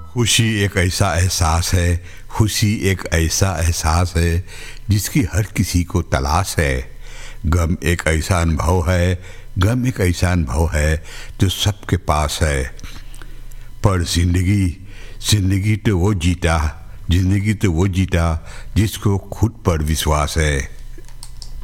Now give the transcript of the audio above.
खुशी एक ऐसा एहसास है, खुशी एक ऐसा एहसास है जिसकी हर किसी को तलाश है। गम एक ऐसा अनुभव है, गम एक ऐसा अनुभव है जो सबके पास है। पर जिंदगी तो वो जीता जिसको खुद पर विश्वास है।